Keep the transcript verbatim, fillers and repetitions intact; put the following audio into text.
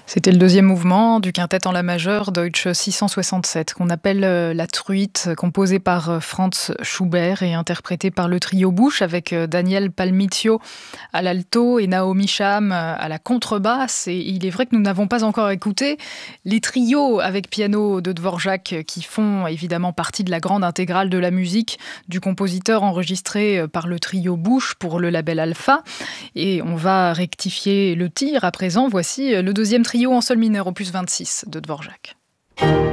C'était le deuxième mouvement du quintet en la majeure Deutsche six cent soixante-sept, qu'on appelle euh, la Truite, composée par euh, Franz Schubert et interprétée par le trio Busch avec euh, Daniel Palmicchio à l'alto et Naomi Sham euh, à la contrebasse. Et il est vrai que nous n'avons pas encore écouté les trios avec piano de Dvorak euh, qui font évidemment partie de la grande intégrale de la musique du compositeur enregistré euh, par le trio Busch pour le label Alpha. Et on va rectifier le tir à présent. Voici euh, le deuxième trio en sol mineur, opus vingt-six de Dvorak.